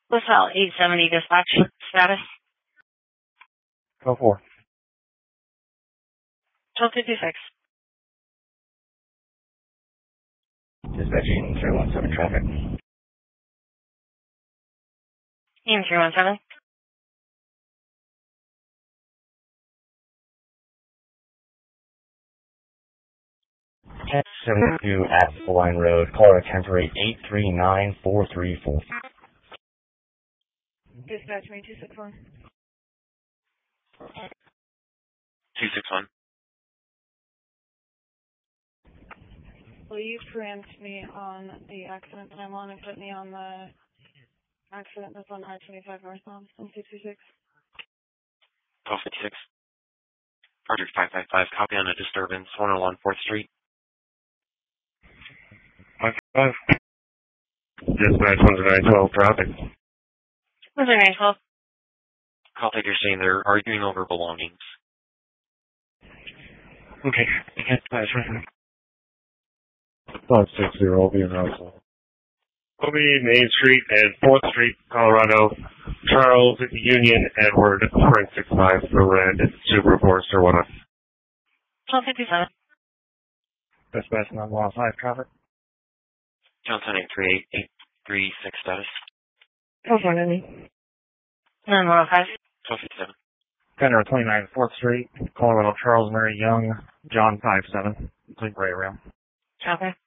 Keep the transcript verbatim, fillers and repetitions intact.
LaSalle eight seventy dispatch status. Go for. twelve fifty-six. Dispatching three one seven traffic. E M three one seven. seventy-two Apple Line Road, caller temporary eight three nine four three four. Dispatch me two six one. two six one. Will you preempt me on the accident timeline and put me on the accident that's on I twenty-five northbound on two two six? twelve fifty-six. Project five five five, copy on a disturbance, one oh one fourth Street. five five. Dispatch one nine twelve traffic. one nine twelve. Call taker saying they're arguing over belongings. Okay, dispatch right. five six zero, I'll be in Russell. Obi, Main Street and fourth Street, Colorado. Charles, Union, Edward, Frank six five, for red, Subaru Forester one. twelve fifty-seven. Dispatch nine one five traffic. Johnson eight three eight eight three six status. Go for it, nine one five. twelve fifty-seven. Fender twenty-nine fourth Street, Colorado, Charles Mary Young, John five seven, complete right around. Copy.